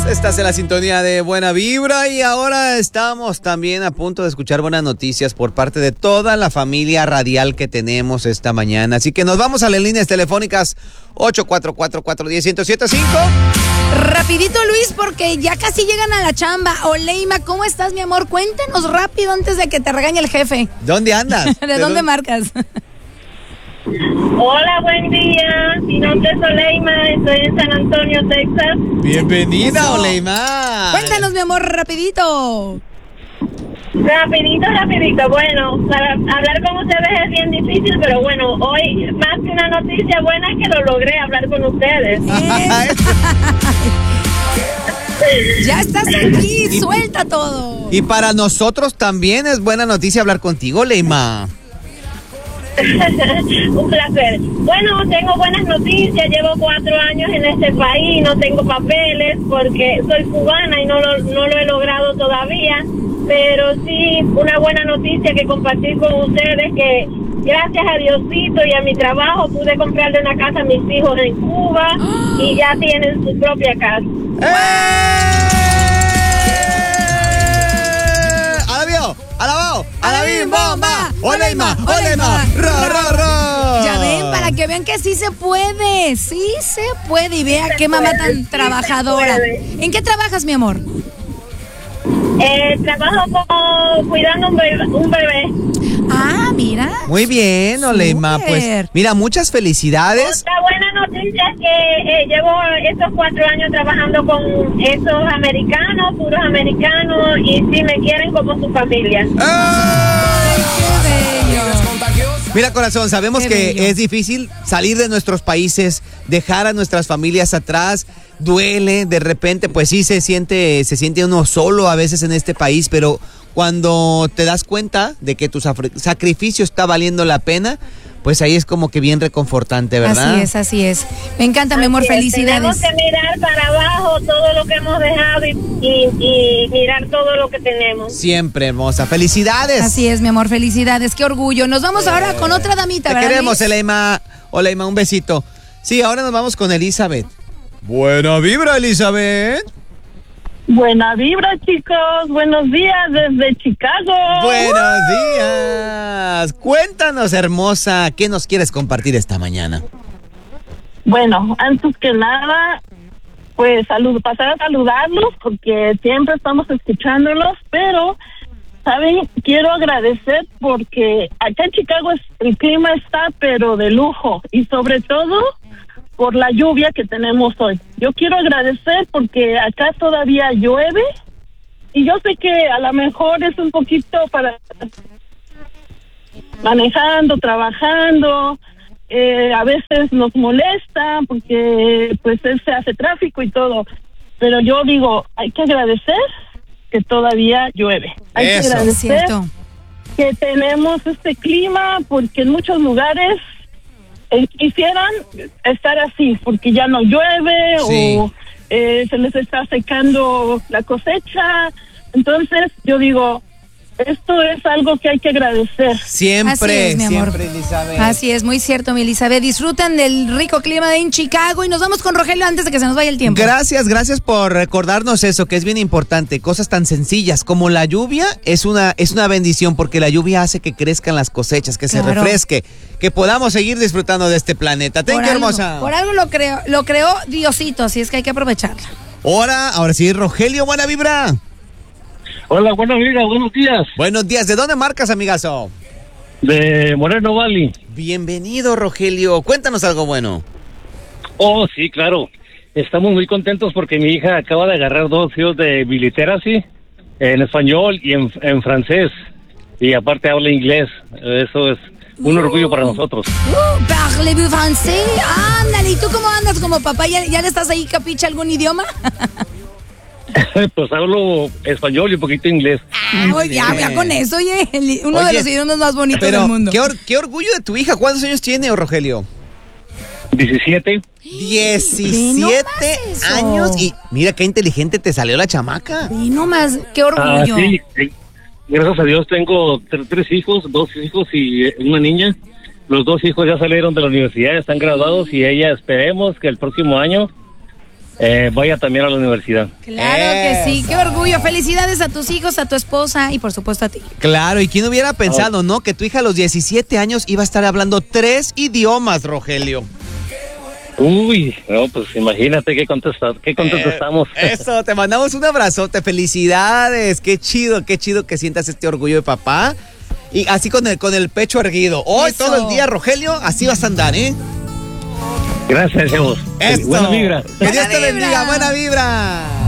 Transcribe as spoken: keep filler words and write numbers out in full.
Estás en la sintonía de Buena Vibra y ahora estamos también a punto de escuchar buenas noticias por parte de toda la familia radial que tenemos esta mañana. Así que nos vamos a las líneas telefónicas ocho cuatro cuatro, cuatro uno cero, uno cero siete cinco. Rapidito, Luis, porque ya casi llegan a la chamba. Oleima, ¿cómo estás, mi amor? Cuéntanos rápido antes de que te regañe el jefe. ¿Dónde andas? ¿De, ¿De dónde, dónde marcas? Hola, buen día. Mi nombre es Oleima, estoy en San Antonio, Texas. Bienvenida, Eso. Oleima. Cuéntanos, mi amor, rapidito. Rapidito, rapidito. Bueno, para hablar con ustedes es bien difícil, pero bueno, hoy más que una noticia buena es que lo logré hablar con ustedes. Ya estás aquí, y, suelta todo. Y para nosotros también es buena noticia hablar contigo, Oleima. Un placer. Bueno, tengo buenas noticias. Llevo cuatro años en este país, no tengo papeles porque soy cubana y no lo, no lo he logrado todavía. Pero sí, una buena noticia que compartir con ustedes, que gracias a Diosito y a mi trabajo pude comprarle una casa a mis hijos en Cuba y ya tienen su propia casa. ¡Eh! ¡Alabio! ¡Alabao! ¡Alabim bomba! ¡Oleima! ¡Oleima! ¡Ra, ra, ra! Ya ven, para que vean que sí se puede, sí se puede. Y vea qué mamá tan trabajadora. ¿En qué trabajas, mi amor? Eh, trabajo como cuidando un bebé, un bebé. Ah, mira. Muy bien, Oleima. Pues, mira, muchas felicidades. Otra buena noticia es que eh, llevo estos cuatro años trabajando con esos americanos, puros americanos, y sí me quieren como su familia. ¡Ay, qué bello! Mira, corazón, sabemos Qué que bello. Es difícil salir de nuestros países, dejar a nuestras familias atrás, duele, de repente, pues sí se siente, se siente uno solo a veces en este país, pero cuando te das cuenta de que tu sacrificio está valiendo la pena, pues ahí es como que bien reconfortante, ¿verdad? Así es, así es. Me encanta, mi amor, felicidades. Tenemos que mirar para abajo todo lo que hemos dejado y, y, y mirar todo lo que tenemos. Siempre, hermosa. ¡Felicidades! Así es, mi amor, felicidades. Qué orgullo. Nos vamos eh, ahora con otra damita, te ¿verdad? Te queremos, Oleima. Oleima, un besito. Sí, ahora nos vamos con Elizabeth. Buena vibra, Elizabeth. Buena vibra, chicos. Buenos días desde Chicago. Buenos días. Cuéntanos, hermosa, ¿qué nos quieres compartir esta mañana? Bueno, antes que nada, pues salud, pasar a saludarlos porque siempre estamos escuchándolos, pero, ¿saben? Quiero agradecer porque acá en Chicago es, el clima está pero de lujo y sobre todo por la lluvia que tenemos hoy. Yo quiero agradecer porque acá todavía llueve y yo sé que a lo mejor es un poquito para manejando, trabajando, eh, a veces nos molesta porque pues se hace tráfico y todo, pero yo digo, hay que agradecer que todavía llueve. Hay Eso. que agradecer Cierto. que tenemos este clima porque en muchos lugares Eh, quisieran estar así porque ya no llueve sí. o eh, se les está secando la cosecha. Entonces yo digo, esto es algo que hay que agradecer. Siempre, Así es, mi amor. siempre, Elizabeth. Así es, muy cierto, mi Elizabeth. Disfruten del rico clima de en Chicago y nos vamos con Rogelio antes de que se nos vaya el tiempo. Gracias, gracias por recordarnos eso, que es bien importante. Cosas tan sencillas como la lluvia es una, es una bendición porque la lluvia hace que crezcan las cosechas, que se Claro. refresque, que podamos seguir disfrutando de este planeta. Thank you, hermosa. Por algo lo creó, lo creó Diosito, así es que hay que aprovecharla. Ahora, ahora sí, Rogelio, buena vibra. Hola, buenos días, buenos días. Buenos días, ¿de dónde marcas, amigazo? De Moreno Valley. Bienvenido, Rogelio. Cuéntanos algo bueno. Oh, sí, claro. Estamos muy contentos porque mi hija acaba de agarrar dos hijos de biliteracy en español y en, en francés. Y aparte habla inglés. Eso es un uh, orgullo para nosotros. Uh, ¿Parlez-vous français? Ándale, ¿y tú cómo andas como papá? ¿Ya, ya le estás ahí capicha algún idioma? Pues hablo español y un poquito inglés. Ah, oye, ya, ya con eso, oye, uno Oye, de los idiomas más bonitos pero del mundo. Qué, or, qué orgullo de tu hija. ¿Cuántos años tiene, Rogelio? diecisiete. diecisiete años. Y mira qué inteligente te salió la chamaca. Y no más, qué orgullo. Ah, sí, gracias a Dios tengo tres, tres hijos, dos hijos y una niña. Los dos hijos ya salieron de la universidad, están graduados y ella esperemos que el próximo año eh, vaya también a la universidad. Claro que sí, qué orgullo. Felicidades a tus hijos, a tu esposa y por supuesto a ti. Claro, y quién hubiera pensado, oh. ¿no? Que tu hija a los diecisiete años iba a estar hablando tres idiomas, Rogelio. Uy, no, pues imagínate qué contestar, qué contentos eh, estamos. Eso, te mandamos un abrazote, felicidades, qué chido, qué chido que sientas este orgullo de papá. Y así con el, con el pecho erguido. Hoy Eso. todo el día, Rogelio, así vas a andar, ¿eh? Gracias, Dios. Buena vibra. Que Dios te bendiga, buena vibra.